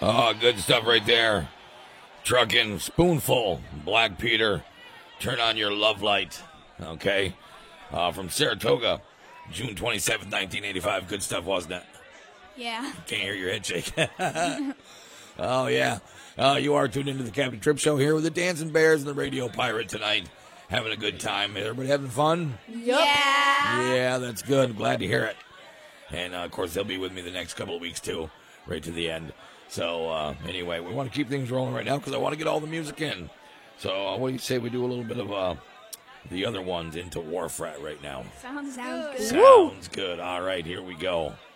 Oh, good stuff right there. Truckin' Spoonful, Black Peter, Turn On Your Love Light. Okay. From Saratoga, June 27th, 1985. Good stuff, wasn't it? Yeah. Can't hear your head shake. Oh, yeah. You are tuned into the Captain Tripp Show here with the Dancing Bears and the Radio Pirate tonight. Having a good time. Everybody having fun? Yeah. Yeah, that's good. I'm glad to hear it. And, of course, they'll be with me the next couple of weeks, too, right to the end. So, anyway, we want to keep things rolling right now because I want to get all the music in. So, what do you say we do a little bit of the other ones into War Frat right now? Sounds good. Sounds good. All right, here we go.